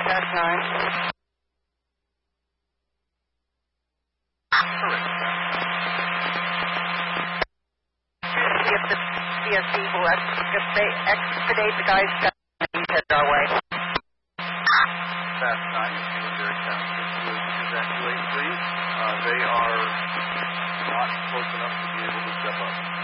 That's 9. If the CSC will expedite the guys head our way. Fast 9, Derek Township to evacuate, please. They are not close enough to be able to step up.